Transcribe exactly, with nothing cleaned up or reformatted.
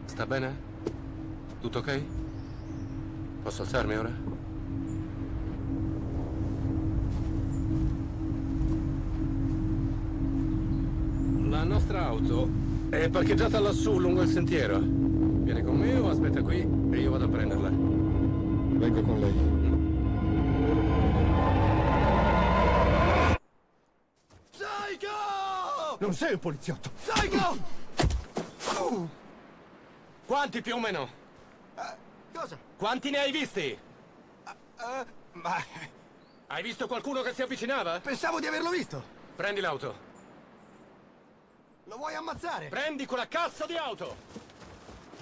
Sta bene? Tutto ok? Posso alzarmi ora? La nostra auto è parcheggiata lassù lungo il sentiero. Vieni con me o aspetta qui e io vado a prenderla? Vengo con lei. Psycho! Non sei un poliziotto! Psycho! Uh. Quanti più o meno? Uh, cosa? Quanti ne hai visti? Uh, uh, ma... Hai visto qualcuno che si avvicinava? Pensavo di averlo visto. Prendi l'auto. Lo vuoi ammazzare? Prendi quella cazzo di auto!